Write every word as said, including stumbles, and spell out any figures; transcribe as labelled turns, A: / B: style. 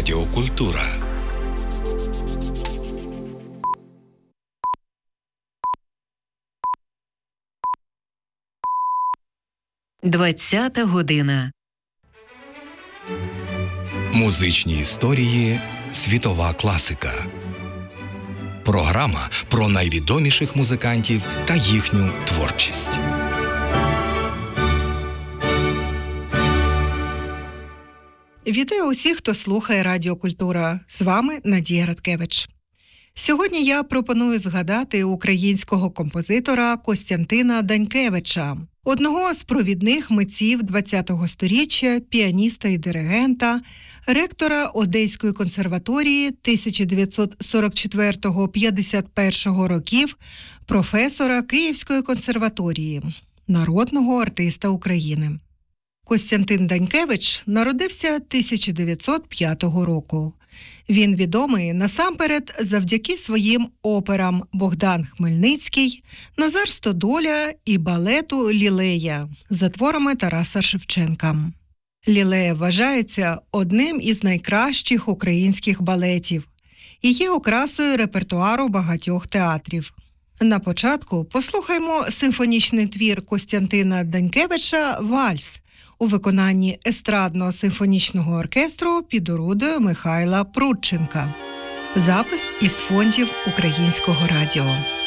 A: Радіокультура.
B: Двадцята година.
A: Музичні історії «Світова класика». Програма про найвідоміших музикантів та їхню творчість.
C: Вітаю усіх, хто слухає Радіокультура. З вами Надія Радкевич. Сьогодні я пропоную згадати українського композитора Костянтина Данькевича, одного з провідних митців ХХого сторіччя, піаніста і диригента, ректора Одеської консерваторії тисяча дев'ятсот сорок четвертого - п'ятдесят першого років, професора Київської консерваторії, народного артиста України. Костянтин Данькевич народився тисяча дев'ятсот п'ятого року. Він відомий насамперед завдяки своїм операм «Богдан Хмельницький», «Назар Стодоля» і балету «Лілея» за творами Тараса Шевченка. «Лілея» вважається одним із найкращих українських балетів і є окрасою репертуару багатьох театрів. На початку послухаймо симфонічний твір Костянтина Данькевича «Вальс» у виконанні естрадного симфонічного оркестру під орудою Михайла Прудченка. Запис із фондів Українського радіо.